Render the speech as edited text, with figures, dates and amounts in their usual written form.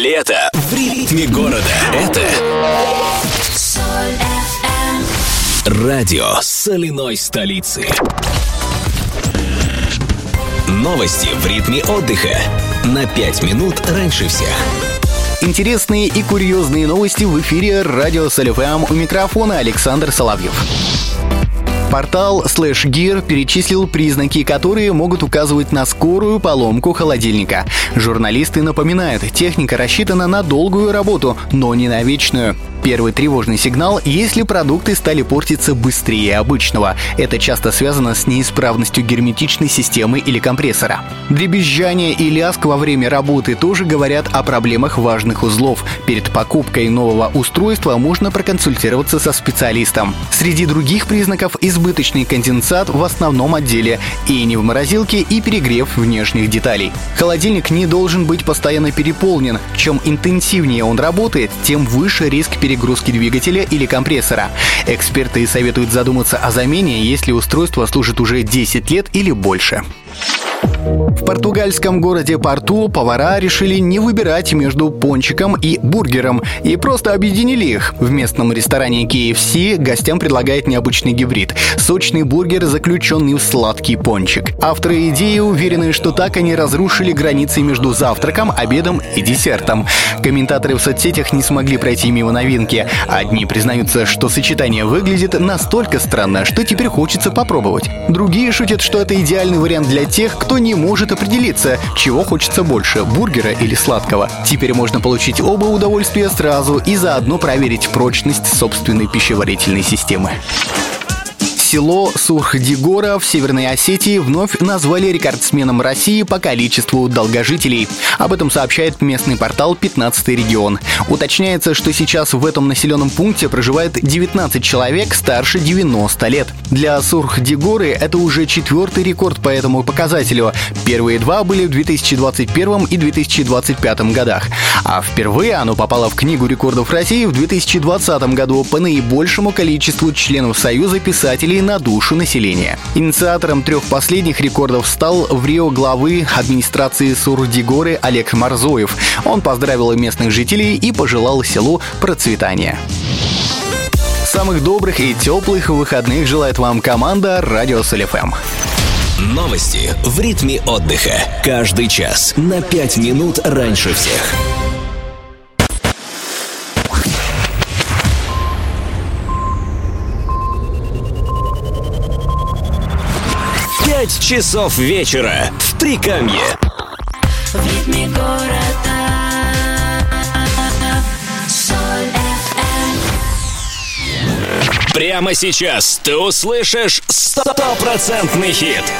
Лето в ритме города. Это радио соляной столицы. Новости в ритме отдыха. На 5 минут раньше всех. Интересные и курьезные новости в эфире радио Соль ФМ. У микрофона Александр Соловьев. Портал /Gear перечислил признаки, которые могут указывать на скорую поломку холодильника. Журналисты напоминают, техника рассчитана на долгую работу, но не на вечную. Первый тревожный сигнал, если продукты стали портиться быстрее обычного. Это часто связано с неисправностью герметичной системы или компрессора. Дребезжание и лязг во время работы тоже говорят о проблемах важных узлов. Перед покупкой нового устройства можно проконсультироваться со специалистом. Среди других признаков избыточный конденсат в основном отделе, и не в морозилке, и перегрев внешних деталей. Холодильник не должен быть постоянно переполнен. Чем интенсивнее он работает, тем выше риск перегрузки двигателя или компрессора. Эксперты советуют задуматься о замене, если устройство служит уже 10 лет или больше. В португальском городе Порту повара решили не выбирать между пончиком и бургером и просто объединили их. В местном ресторане KFC гостям предлагает необычный гибрид – сочный бургер, заключенный в сладкий пончик. Авторы идеи уверены, что так они разрушили границы между завтраком, обедом и десертом. Комментаторы в соцсетях не смогли пройти мимо новинки. Одни признаются, что сочетание выглядит настолько странно, что теперь хочется попробовать. Другие шутят, что это идеальный вариант для тех, кто не может определиться, чего хочется больше – бургера или сладкого. Теперь можно получить оба удовольствия сразу и заодно проверить прочность собственной пищеварительной системы. Село Сурхдигора в Северной Осетии вновь назвали рекордсменом России по количеству долгожителей. Об этом сообщает местный портал «15-й регион». Уточняется, что сейчас в этом населенном пункте проживает 19 человек старше 90 лет. Для Сурхдигоры это уже 4-й рекорд по этому показателю. Первые два были в 2021 и 2025 годах. А впервые оно попало в Книгу рекордов России в 2020 году по наибольшему количеству членов Союза писателей на душу населения. Инициатором 3 последних рекордов стал в Рио главы администрации Сурхдигоры Олег Марзоев. Он поздравил местных жителей и пожелал селу процветания. Самых добрых и теплых выходных желает вам команда радио Соль ФМ. Новости в ритме отдыха. Каждый час на 5 минут раньше всех. Пять часов вечера в Прикамье. В ритме города. Соль FM. Прямо сейчас ты услышишь 100% хит.